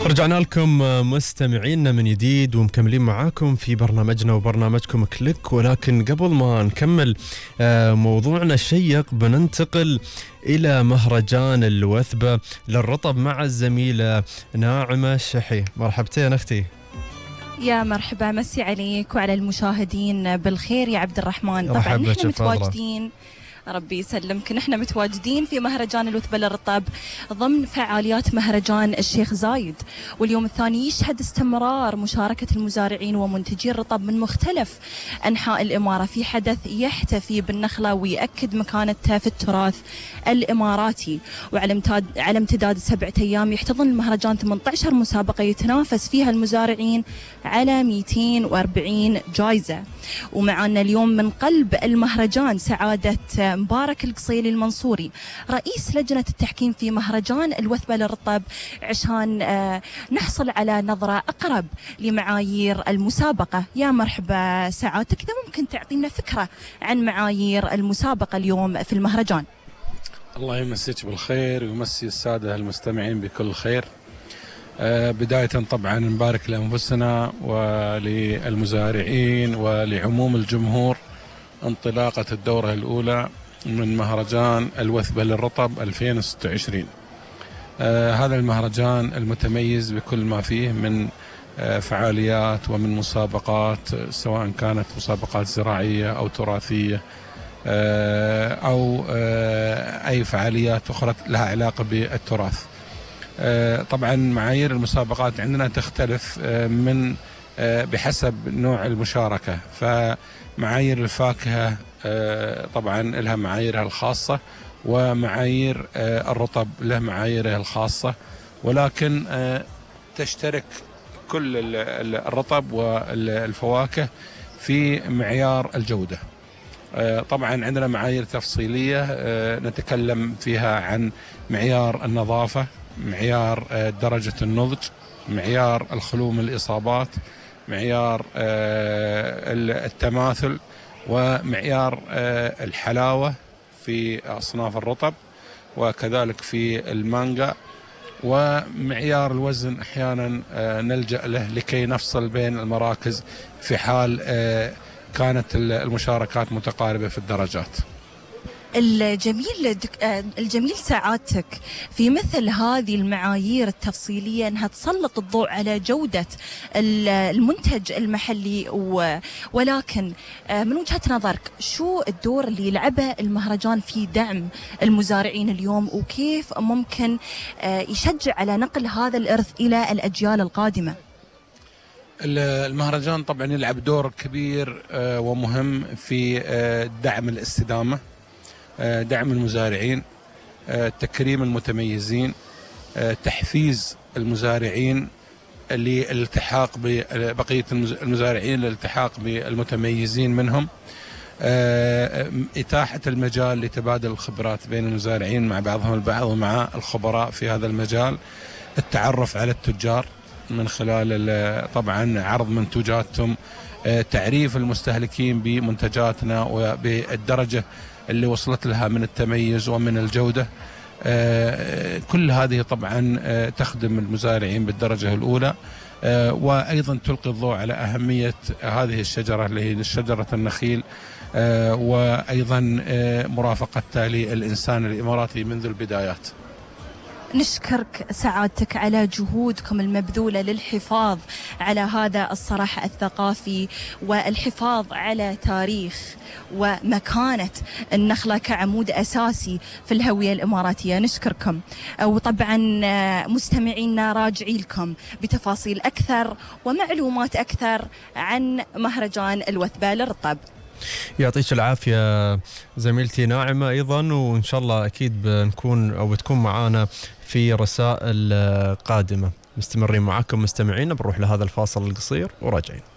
رجعنا لكم مستمعينا من جديد ومكملين معاكم في برنامجنا وبرنامجكم كليك، ولكن قبل ما نكمل موضوعنا الشيق بننتقل إلى مهرجان الوثبة للرطب مع الزميلة ناعمة الشحي. مرحبتين أختي. يا مرحبا، مسي عليك وعلى المشاهدين بالخير يا عبد الرحمن. طبعا نحن متواجدين، ربي يسلمك، نحن متواجدين في مهرجان الوثبة للرطب ضمن فعاليات مهرجان الشيخ زايد، واليوم الثاني يشهد استمرار مشاركة المزارعين ومنتجي الرطب من مختلف أنحاء الإمارة في حدث يحتفي بالنخلة ويأكد مكانتها في التراث الإماراتي. وعلى امتداد 7 أيام يحتضن المهرجان 18 مسابقة يتنافس فيها المزارعين على 240 جائزة. ومعنا اليوم من قلب المهرجان سعادة مبارك القصيلي المنصوري رئيس لجنة التحكيم في مهرجان الوثبة للرطب، عشان نحصل على نظرة أقرب لمعايير المسابقة. يا مرحبا سعادتك، إذا ممكن تعطينا فكرة عن معايير المسابقة اليوم في المهرجان. الله يمسيك بالخير ويمسي السادة المستمعين بكل خير. بداية طبعا نبارك لأنفسنا وللمزارعين ولعموم الجمهور انطلاقة الدورة الأولى من مهرجان الوثبة للرطب 2026. هذا المهرجان المتميز بكل ما فيه من فعاليات ومن مسابقات، سواء كانت مسابقات زراعية أو تراثية أو أي فعاليات أخرى لها علاقة بالتراث. طبعا معايير المسابقات عندنا تختلف من بحسب نوع المشاركة، فمعايير الفاكهة طبعا لها معاييرها الخاصة، ومعايير الرطب له معاييرها الخاصة، ولكن تشترك كل الرطب والفواكه في معيار الجودة. طبعا عندنا معايير تفصيلية نتكلم فيها عن معيار النظافة، معيار درجة النضج، معيار الخلو من الإصابات، معيار التماثل، ومعيار الحلاوة في أصناف الرطب، وكذلك في المانجا، ومعيار الوزن أحيانا نلجأ له لكي نفصل بين المراكز في حال كانت المشاركات متقاربة في الدرجات. الجميل سعادتك في مثل هذه المعايير التفصيلية أنها تسلط الضوء على جودة المنتج المحلي، ولكن من وجهة نظرك شو الدور اللي يلعبه المهرجان في دعم المزارعين اليوم، وكيف ممكن يشجع على نقل هذا الإرث إلى الأجيال القادمة؟ المهرجان طبعا يلعب دور كبير ومهم في دعم الاستدامة، دعم المزارعين، تكريم المتميزين، تحفيز المزارعين للالتحاق ببقية المزارعين، للالتحاق بالمتميزين منهم، إتاحة المجال لتبادل الخبرات بين المزارعين مع بعضهم البعض ومع الخبراء في هذا المجال، التعرف على التجار من خلال طبعا عرض منتجاتهم، تعريف المستهلكين بمنتجاتنا وبالدرجة اللي وصلت لها من التميز ومن الجودة. كل هذه طبعا تخدم المزارعين بالدرجة الأولى، وأيضا تلقي الضوء على أهمية هذه الشجرة اللي هي شجرة النخيل، وأيضا مرافقة تالي الإنسان الإماراتي منذ البدايات. نشكرك سعادتك على جهودكم المبذولة للحفاظ على هذا الصرح الثقافي والحفاظ على تاريخ ومكانة النخلة كعمود أساسي في الهوية الإماراتية. نشكركم، وطبعا مستمعينا راجعي لكم بتفاصيل أكثر ومعلومات أكثر عن مهرجان الوثبة للرطب. يعطيك العافية زميلتي ناعمة أيضا، وإن شاء الله أكيد بنكون أو بتكون معانا في رسائل قادمة. مستمرين معكم مستمعين، بنروح لهذا الفاصل القصير وراجعين.